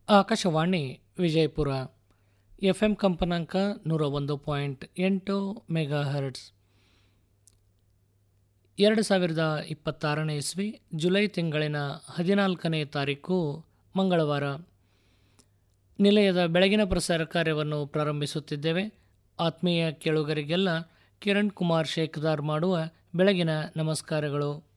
ಆಕಾಶವಾಣಿ ವಿಜಯಪುರ ಎಫ್.ಎಂ ಕಂಪನಾಂಕ 101.8 mega hertz. 2026ನೇ ಇಸ್ವಿ July ತಿಂಗಳಿನ 14ನೇ ತಾರೀಕು ಮಂಗಳವಾರ. ನಿಲಯದ ಬೆಳಗಿನ ಪ್ರಸಾರ ಕಾರ್ಯವನ್ನು ಪ್ರಾರಂಭಿಸುತ್ತಿದ್ದೇವೆ. ಆತ್ಮೀಯ ಕೇಳುಗರಿಗೆಲ್ಲ ಕಿರಣ್ ಕುಮಾರ್ ಶೇಖದಾರ್ ಮಾಡುವ ಬೆಳಗಿನ ನಮಸ್ಕಾರಗಳು.